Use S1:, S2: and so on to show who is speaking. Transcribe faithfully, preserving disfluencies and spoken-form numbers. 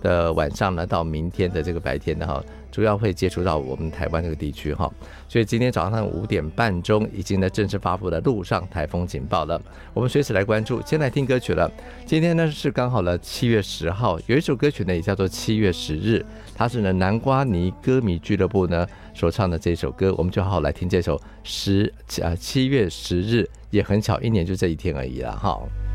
S1: 的晚上呢，到明天的这个白天呢，哈，主要会接触到我们台湾这个地区哈。所以今天早上五点半钟已经呢正式发布了陆上台风警报了。我们随时来关注。先来听歌曲了。今天呢是刚好了七月十号，有一首歌曲呢也叫做七月十日，它是呢南瓜泥歌迷俱乐部呢所唱的这首歌，我们就好好来听这首十啊七月十日，也很巧，一年就这一天而已了哈。